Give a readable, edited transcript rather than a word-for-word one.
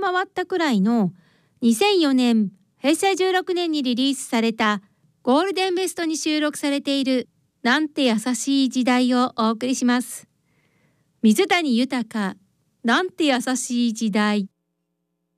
回ったくらいの2004年平成16年にリリースされたゴールデンベストに収録されているなんて優しい時代をお送りします。水谷豊、なんて優しい時代。